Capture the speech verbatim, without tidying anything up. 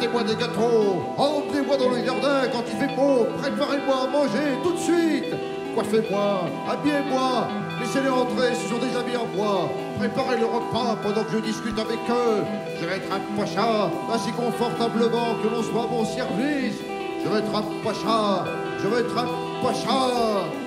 Faites-moi des gâteaux, emmenez-moi dans le jardin quand il fait beau, préparez-moi à manger tout de suite. Coiffez-moi, habillez-moi, laissez-les entrer, ce sont des habits en bois. Préparez le repas pendant que je discute avec eux. Je vais être un pacha, ainsi confortablement que l'on soit à mon service. Je vais être un pacha, je vais être un pacha.